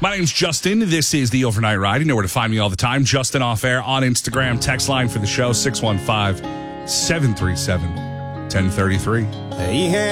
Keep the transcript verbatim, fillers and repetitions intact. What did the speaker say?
My name's Justin. This is the Overnight Ride. You know where to find me all the time. Justin Off Air on Instagram. Text line for the show, six one five, seven three seven, one zero three three.